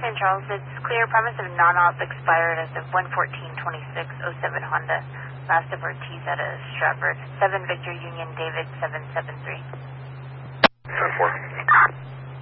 San Charles, it's clear. Premise of non-op expired as of 1/14/26/07 Honda. Last of Ortiz out of Stratford. 7 Victor Union David 773. 10-4.